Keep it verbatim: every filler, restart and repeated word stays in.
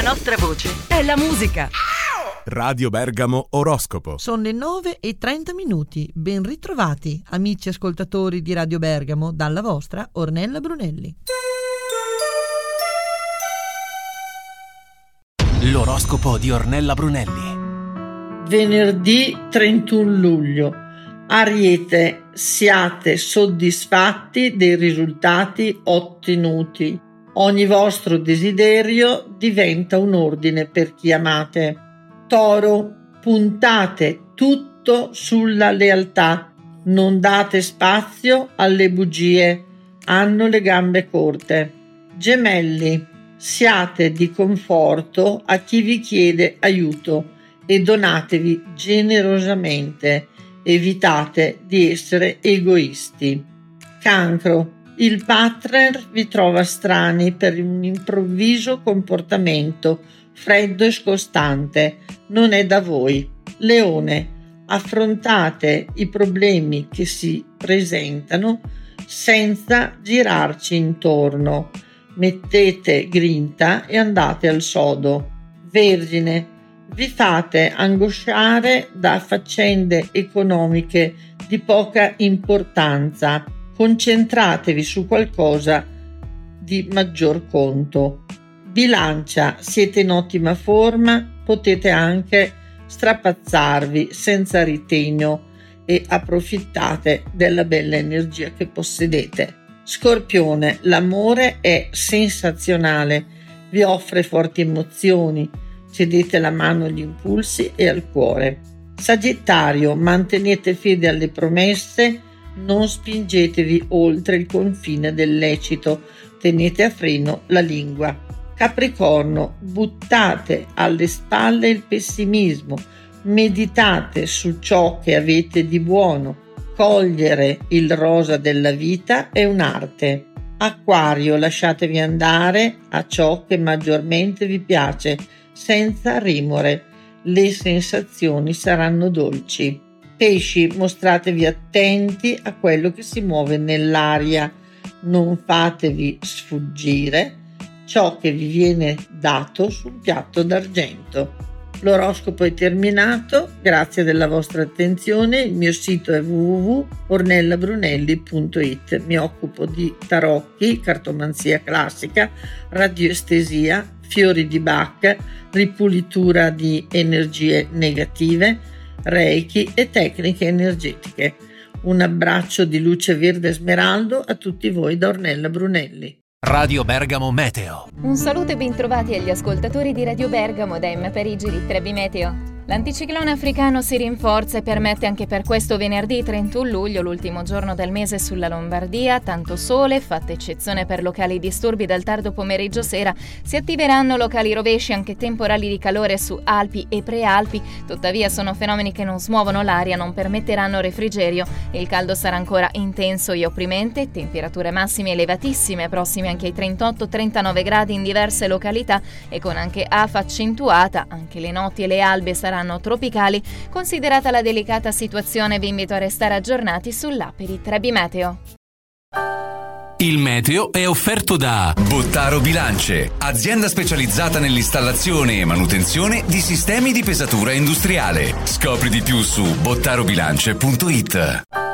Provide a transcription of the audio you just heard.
nostra voce è la musica. Radio Bergamo Oroscopo. Sono le nove e trenta minuti. Ben ritrovati, amici ascoltatori di Radio Bergamo, dalla vostra Ornella Brunelli. L'oroscopo di Ornella Brunelli. Venerdì trentuno luglio. Ariete, siate soddisfatti dei risultati ottenuti. Ogni vostro desiderio diventa un ordine per chi amate. Toro, puntate tutto sulla lealtà, non date spazio alle bugie, hanno le gambe corte. Gemelli, siate di conforto a chi vi chiede aiuto e donatevi generosamente, evitate di essere egoisti. Cancro, il partner vi trova strani per un improvviso comportamento freddo e scostante, non è da voi. Leone, affrontate i problemi che si presentano senza girarci intorno, mettete grinta e andate al sodo. Vergine, vi fate angosciare da faccende economiche di poca importanza, concentratevi su qualcosa di maggior conto. Bilancia, siete in ottima forma, potete anche strapazzarvi senza ritegno e approfittate della bella energia che possedete. Scorpione, l'amore è sensazionale, vi offre forti emozioni, cedete la mano agli impulsi e al cuore. Sagittario, mantenete fede alle promesse, non spingetevi oltre il confine del lecito, tenete a freno la lingua. Capricorno, buttate alle spalle il pessimismo, meditate su ciò che avete di buono, cogliere il rosa della vita è un'arte. Acquario, lasciatevi andare a ciò che maggiormente vi piace, senza rimore, le sensazioni saranno dolci. Pesci, mostratevi attenti a quello che si muove nell'aria, non fatevi sfuggire ciò che vi viene dato su un piatto d'argento. L'oroscopo è terminato, grazie della vostra attenzione. Il mio sito è w w w punto ornella brunelli punto i t. Mi occupo di tarocchi, cartomanzia classica, radioestesia, fiori di Bach, ripulitura di energie negative, reiki e tecniche energetiche. Un abbraccio di luce verde smeraldo a tutti voi da Ornella Brunelli. Radio Bergamo Meteo. Un saluto e bentrovati agli ascoltatori di Radio Bergamo da M Parigi di Trebi Meteo. L'anticiclone africano si rinforza e permette anche per questo venerdì trentuno luglio, l'ultimo giorno del mese sulla Lombardia, tanto sole, fatta eccezione per locali disturbi dal tardo pomeriggio sera, si attiveranno locali rovesci anche temporali di calore su Alpi e Prealpi, tuttavia sono fenomeni che non smuovono l'aria, non permetteranno refrigerio, il caldo sarà ancora intenso e opprimente, temperature massime elevatissime, prossime anche ai trentotto trentanove gradi in diverse località e con anche afa accentuata, anche le notti e le albe saranno tropicali. Considerata la delicata situazione, vi invito a restare aggiornati sull'app di Trebi Meteo. Il meteo è offerto da Bottaro Bilance, azienda specializzata nell'installazione e manutenzione di sistemi di pesatura industriale. Scopri di più su bottarobilance punto i t.